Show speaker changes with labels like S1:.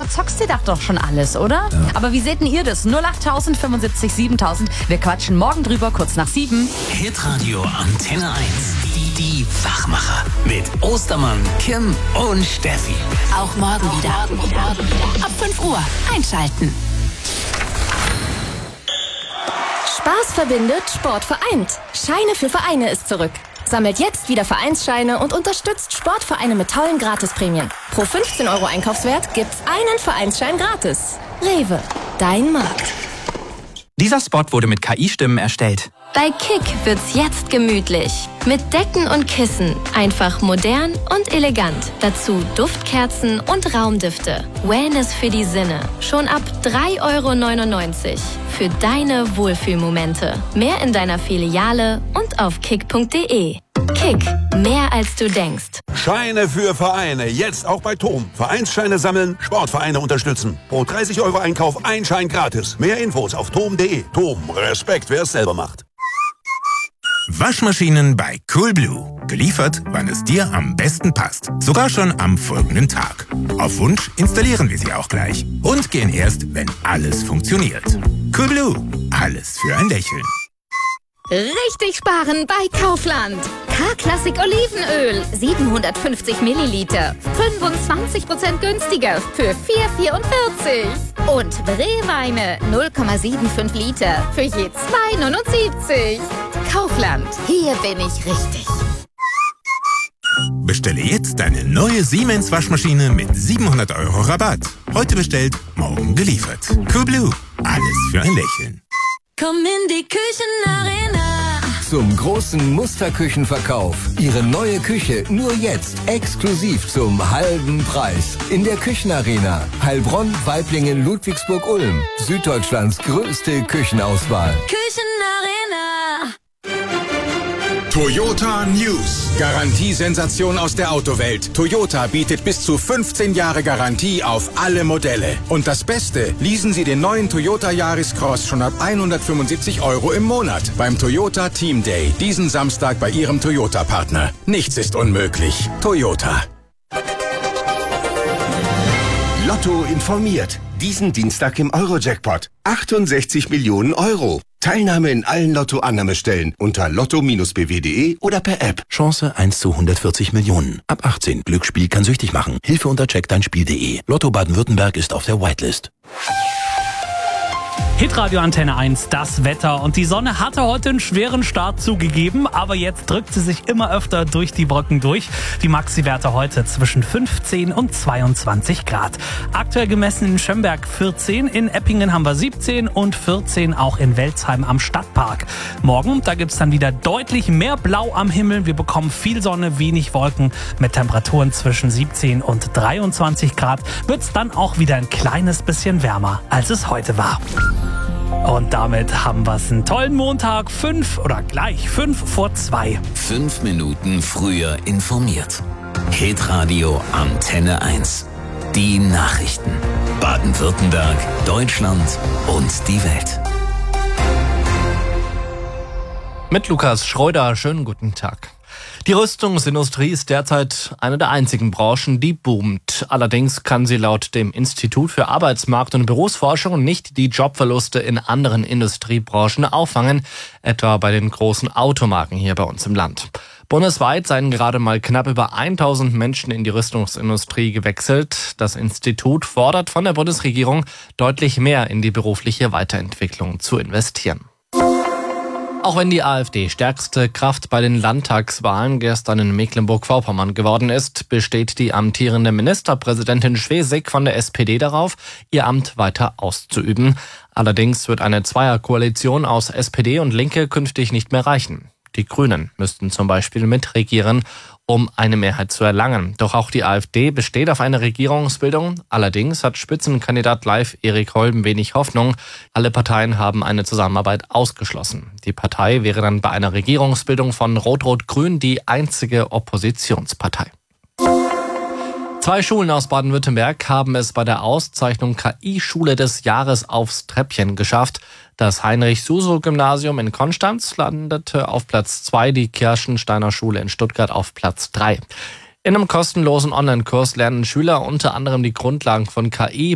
S1: zockst dir doch schon alles, oder? Ja. Aber wie seht denn ihr das? 08000 75 7000. Wir quatschen morgen drüber, kurz nach 7.
S2: Hitradio Antenne 1. Die Wachmacher. Mit Ostermann, Kim und Steffi.
S3: Auch morgen wieder. Ab 5 Uhr einschalten.
S4: Spaß verbindet, Sport vereint. Scheine für Vereine ist zurück. Sammelt jetzt wieder Vereinsscheine und unterstützt Sportvereine mit tollen Gratisprämien. Pro 15 € Einkaufswert gibt's einen Vereinsschein gratis. Rewe, dein Markt.
S5: Dieser Spot wurde mit KI-Stimmen erstellt.
S4: Bei Kick wird's jetzt gemütlich. Mit Decken und Kissen. Einfach modern und elegant. Dazu Duftkerzen und Raumdüfte. Wellness für die Sinne. Schon ab 3,99 € für deine Wohlfühlmomente. Mehr in deiner Filiale und auf kick.de. Kick, mehr als du denkst.
S6: Scheine für Vereine, jetzt auch bei TOM. Vereinsscheine sammeln, Sportvereine unterstützen. Pro 30 € Einkauf ein Schein gratis. Mehr Infos auf tom.de. TOM, Respekt, wer es selber macht.
S7: Waschmaschinen bei Coolblue. Geliefert, wann es dir am besten passt. Sogar schon am folgenden Tag. Auf Wunsch installieren wir sie auch gleich. Und gehen erst, wenn alles funktioniert. Coolblue. Alles für ein Lächeln.
S8: Richtig sparen bei Kaufland. K-Klassik Olivenöl, 750 Milliliter, 25% günstiger für 4,44. Und Brewweine, 0,75 Liter für je 2,79. Kaufland, hier bin ich richtig.
S7: Bestelle jetzt deine neue Siemens Waschmaschine mit 700 € Rabatt. Heute bestellt, morgen geliefert. Coolblue. Alles für ein Lächeln.
S9: Komm in die Küchenarena.
S10: Zum großen Musterküchenverkauf. Ihre neue Küche nur jetzt exklusiv zum halben Preis. In der Küchenarena. Heilbronn, Waiblingen, Ludwigsburg, Ulm. Süddeutschlands größte Küchenauswahl.
S9: Küchenarena.
S11: Toyota News. Garantiesensation aus der Autowelt. Toyota bietet bis zu 15 Jahre Garantie auf alle Modelle. Und das Beste, leasen Sie den neuen Toyota Yaris Cross schon ab 175 € im Monat beim Toyota Team Day. Diesen Samstag bei Ihrem Toyota-Partner. Nichts ist unmöglich. Toyota.
S12: Lotto informiert. Diesen Dienstag im Euro-Jackpot. 68 Millionen €. Teilnahme in allen Lotto-Annahmestellen unter lotto-bw.de oder per App.
S13: Chance 1 zu 140 Millionen. Ab 18. Glücksspiel kann süchtig machen. Hilfe unter checkdeinspiel.de. Lotto Baden-Württemberg ist auf der Whitelist.
S14: Hitradio Antenne 1, das Wetter. Und die Sonne hatte heute einen schweren Start zugegeben, aber jetzt drückt sie sich immer öfter durch die Wolken durch. Die Maxi-Werte heute zwischen 15 und 22 Grad. Aktuell gemessen in Schönberg 14, in Eppingen haben wir 17 und 14 auch in Welzheim am Stadtpark. Morgen, da gibt's dann wieder deutlich mehr Blau am Himmel. Wir bekommen viel Sonne, wenig Wolken. Mit Temperaturen zwischen 17 und 23 Grad wird's dann auch wieder ein kleines bisschen wärmer, als es heute war. Und damit haben wir es einen tollen Montag, 5 vor 2.
S2: 5 Minuten früher informiert. Hitradio Antenne 1. Die Nachrichten. Baden-Württemberg, Deutschland und die Welt.
S15: Mit Lukas Schreuder, schönen guten Tag. Die Rüstungsindustrie ist derzeit eine der einzigen Branchen, die boomt. Allerdings kann sie laut dem Institut für Arbeitsmarkt- und Berufsforschung nicht die Jobverluste in anderen Industriebranchen auffangen, etwa bei den großen Automarken hier bei uns im Land. Bundesweit seien gerade mal knapp über 1000 Menschen in die Rüstungsindustrie gewechselt. Das Institut fordert von der Bundesregierung, deutlich mehr in die berufliche Weiterentwicklung zu investieren. Auch wenn die AfD stärkste Kraft bei den Landtagswahlen gestern in Mecklenburg-Vorpommern geworden ist, besteht die amtierende Ministerpräsidentin Schwesig von der SPD darauf, ihr Amt weiter auszuüben. Allerdings wird eine Zweierkoalition aus SPD und Linke künftig nicht mehr reichen. Die Grünen müssten zum Beispiel mitregieren, um eine Mehrheit zu erlangen. Doch auch die AfD besteht auf eine Regierungsbildung. Allerdings hat Spitzenkandidat Live Erik Holm wenig Hoffnung. Alle Parteien haben eine Zusammenarbeit ausgeschlossen. Die Partei wäre dann bei einer Regierungsbildung von Rot-Rot-Grün die einzige Oppositionspartei. 2 Schulen aus Baden-Württemberg haben es bei der Auszeichnung KI-Schule des Jahres aufs Treppchen geschafft. Das Heinrich-Suso-Gymnasium in Konstanz landete auf Platz 2, die Kirchensteiner Schule in Stuttgart auf Platz 3. In einem kostenlosen Online-Kurs lernen Schüler unter anderem die Grundlagen von KI,